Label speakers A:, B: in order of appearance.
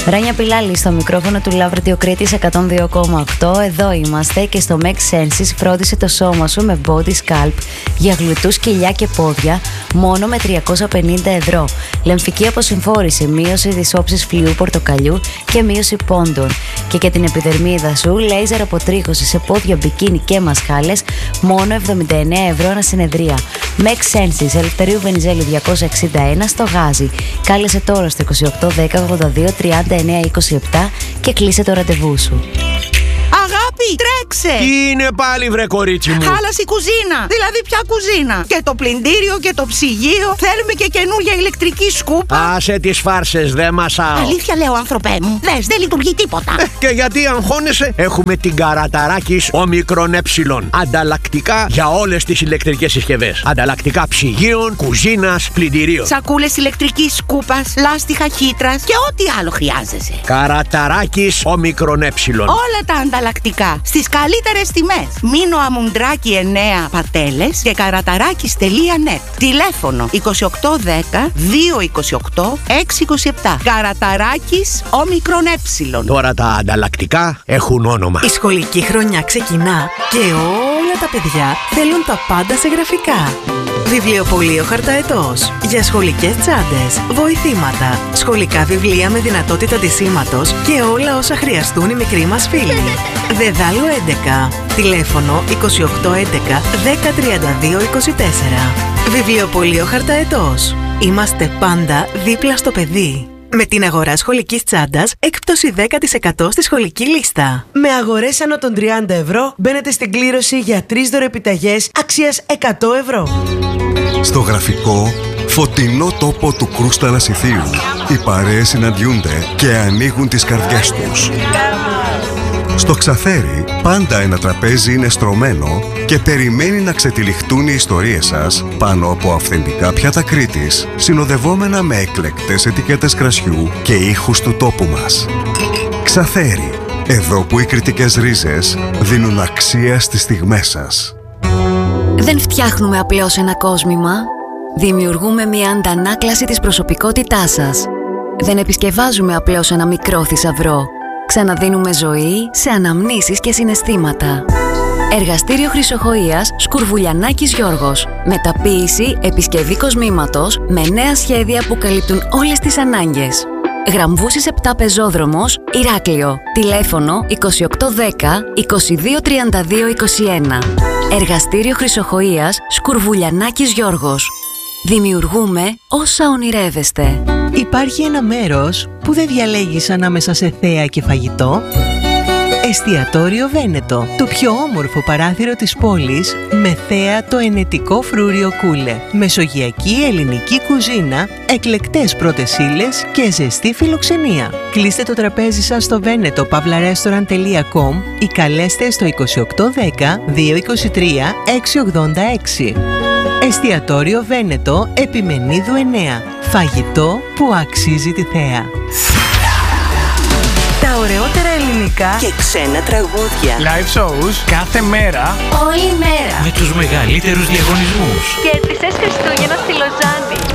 A: Ράνια Πιλάλη στο μικρόφωνο του Love Radio Κρήτης 102,8. Εδώ είμαστε και στο Make Senses φρόντισε το σώμα σου με Body Sculpt για γλουτούς, κοιλιά και πόδια μόνο με 350 ευρώ. Λεμφική αποσυμφόρηση, μείωση της όψης φλοιού πορτοκαλιού και μείωση πόντων. Και για την επιδερμίδα σου, λέιζερ αποτρίχωση σε πόδια, μπικίνι και μασχάλες μόνο 79 ευρώ ανά συνεδρία. Make Senses, Ελευθερίου Βενιζέλου 261 στο Γάζι. Κάλεσε τώρα στο 28 10 82 39 27 και κλείσε το ραντεβού σου.
B: Αγάπη, τρέξε!
C: Τι είναι πάλι, βρε κορίτσι μου?
B: Χάλασε η κουζίνα. Δηλαδή, ποια κουζίνα? Και το πλυντήριο και το ψυγείο. Θέλουμε και καινούργια ηλεκτρική σκούπα.
C: Άσε τις φάρσες, δε μασάω.
B: Αλήθεια λέω, άνθρωπέ μου. Δες, δεν λειτουργεί τίποτα.
C: Και γιατί αγχώνεσαι? Έχουμε την Καραταράκης Όμικρον Ε. Ανταλλακτικά για όλες τις ηλεκτρικές συσκευές. Ανταλλακτικά ψυγείων, κουζίνας, πλυντηρίων.
B: Σακούλες ηλεκτρικής σκούπας, λάστιχα χύτρας και ό,τι άλλο χρειάζεσαι.
C: Καραταράκης Όμικρον Ε.
B: Όλα τα ανταλλακτικά στις καλύτερες τιμές. Μήνο Αμουντράκη 9 Πατέλες και καραταράκης.net. Τηλέφωνο 2810 228 627. Καραταράκης Όμικρον Ε.
C: Τώρα τα ανταλλακτικά έχουν όνομα.
D: Η σχολική χρονιά ξεκινά και όλα τα παιδιά θέλουν τα πάντα σε γραφικά. Βιβλιοπωλείο Χαρταετός. Για σχολικές τσάντες, βοηθήματα, σχολικά βιβλία με δυνατότητα ντυσίματος και όλα όσα χρειαστούν οι μικροί μας φίλοι. Δεδάλου 11. Τηλέφωνο 2811 1032 24. Βιβλιοπωλείο Χαρταετός. Είμαστε πάντα δίπλα στο παιδί. Με την αγορά σχολικής τσάντας, έκπτωση 10% στη σχολική λίστα.
E: Με αγορές άνω των 30 ευρώ, μπαίνετε στην κλήρωση για 3 δωρεπιταγές αξίας 100 ευρώ.
F: Στο γραφικό, φωτεινό τόπο του Κρούστα Ανασιθίου, οι παρέες συναντιούνται και ανοίγουν τις καρδιές τους. Στο Ξαφέρι, πάντα ένα τραπέζι είναι στρωμένο και περιμένει να ξετυλιχτούν οι ιστορίες σας πάνω από αυθεντικά πιάτα Κρήτης, συνοδευόμενα με εκλεκτές ετικέτες κρασιού και ήχους του τόπου μας. Ξαφέρι, εδώ που οι κρητικές ρίζες δίνουν αξία στις στιγμές σας.
A: Δεν φτιάχνουμε απλώς ένα κόσμημα. Δημιουργούμε μια αντανάκλαση της προσωπικότητάς σας. Δεν επισκευάζουμε απλώς ένα μικρό θησαυρό. Ξαναδίνουμε ζωή σε αναμνήσεις και συναισθήματα. Εργαστήριο Χρυσοχοΐας Σκουρβουλιανάκης Γιώργος. Μεταποίηση, επισκευή κοσμήματος με νέα σχέδια που καλύπτουν όλες τις ανάγκες. Γραμβούσης 7 Πεζόδρομος, Ηράκλειο. Τηλέφωνο 2810 2232 21. Εργαστήριο Χρυσοχοΐας Σκουρβουλιανάκης Γιώργος. Δημιουργούμε όσα ονειρεύεστε.
E: Υπάρχει ένα μέρος που δεν διαλέγεις ανάμεσα σε θέα και φαγητό. Εστιατόριο Βένετο, το πιο όμορφο παράθυρο της πόλης με θέα το ενετικό φρούριο Κούλε. Μεσογειακή ελληνική κουζίνα, εκλεκτές πρώτες ύλες και ζεστή φιλοξενία. Κλείστε το τραπέζι σας στο veneto-restaurant.com ή καλέστε στο 2810 223 686. Εστιατόριο Βένετο, Επιμενίδου 9. Φαγητό που αξίζει τη θέα.
D: Τα ωραιότερα ελληνικά
B: Και ξένα τραγούδια.
G: Live shows κάθε μέρα.
A: Όλη μέρα.
H: Με τους μεγαλύτερους διαγωνισμούς.
A: Κέρδισες Χριστούγεννα στη Λοζάνη.